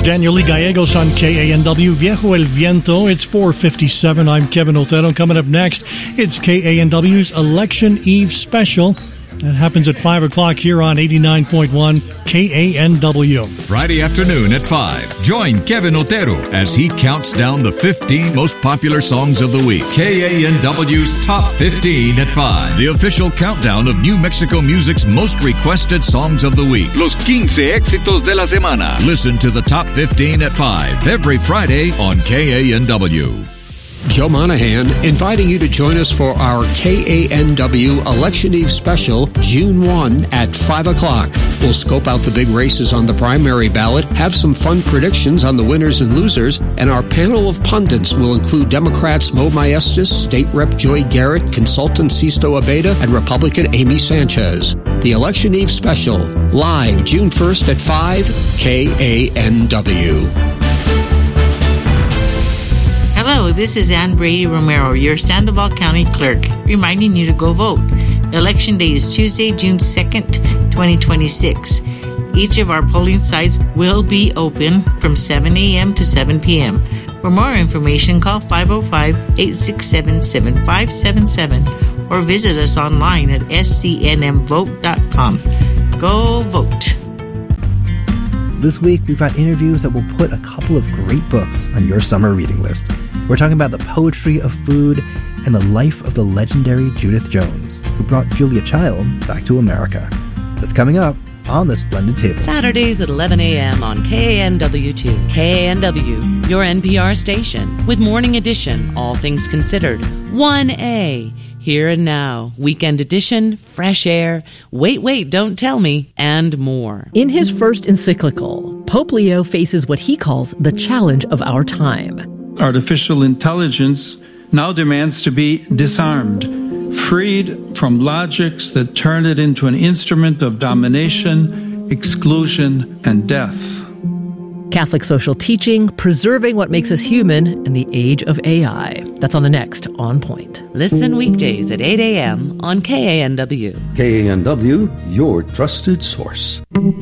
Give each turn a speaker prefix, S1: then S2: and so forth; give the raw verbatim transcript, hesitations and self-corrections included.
S1: Daniel Lee Gallegos on K A N W, Viejo El Viento. It's four fifty-seven. I'm Kevin Otero. Coming up next, it's K A N W's Election Eve Special. That happens at five o'clock here on eighty-nine point one K A N W.
S2: Friday afternoon at five. Join Kevin Otero as he counts down the fifteen most popular songs of the week. K A N W's Top fifteen at five. The official countdown of New Mexico music's most requested songs of the week.
S3: Los quince éxitos de la semana.
S2: Listen to the Top fifteen at five every Friday on K A N W.
S4: Joe Monahan inviting you to join us for our K A N W Election Eve Special, June first at five o'clock. We'll scope out the big races on the primary ballot, have some fun predictions on the winners and losers, and our panel of pundits will include Democrats Mo Maestas, State Rep Joy Garrett, consultant Sisto Abeda, and Republican Amy Sanchez. The Election Eve Special, live June first at five, K A N W.
S5: Hello, this is Ann Brady Romero, your Sandoval County Clerk, reminding you to go vote. Election Day is Tuesday, June second, twenty twenty-six. Each of our polling sites will be open from seven a.m. to seven p.m. For more information, call five oh five, eight six seven, seven five seven seven or visit us online at s c n m vote dot com. Go vote.
S6: This week, we've got interviews that will put a couple of great books on your summer reading list. We're talking about the poetry of food and the life of the legendary Judith Jones, who brought Julia Child back to America. That's coming up on The Splendid Table.
S7: Saturdays at eleven a.m. on K A N W two. K A N W, your N P R station, with Morning Edition, All Things Considered, one A, Here and Now, Weekend Edition, Fresh Air, Wait, Wait, Don't Tell Me, and more.
S8: In his first encyclical, Pope Leo faces what he calls the challenge of our time.
S9: Artificial intelligence now demands to be disarmed, freed from logics that turn it into an instrument of domination, exclusion, and death.
S8: Catholic social teaching, preserving what makes us human in the age of A I. That's on the next On Point.
S7: Listen weekdays at eight a.m. on K A N W.
S10: K A N W, your trusted source.